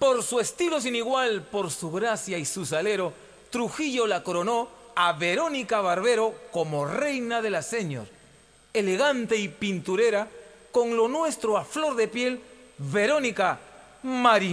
Por su estilo sin igual, por su gracia y su salero, Trujillo la coronó a Verónica Barbero como reina de las señas. Elegante y pinturera, con lo nuestro a flor de piel, Verónica Marinera.